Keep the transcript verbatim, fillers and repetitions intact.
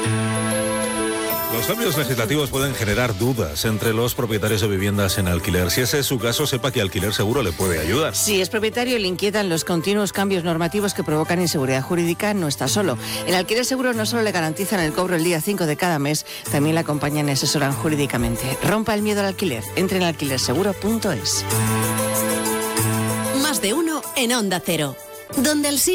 Los cambios legislativos pueden generar dudas entre los propietarios de viviendas en alquiler. Si ese es su caso, sepa que Alquiler Seguro le puede ayudar. Si es propietario y le inquietan los continuos cambios normativos que provocan inseguridad jurídica, no está solo. En Alquiler Seguro no solo le garantizan el cobro el día cinco de cada mes, también le acompañan y asesoran jurídicamente. Rompa el miedo al alquiler. Entre en alquiler seguro punto es. Más de uno en Onda Cero. Donde el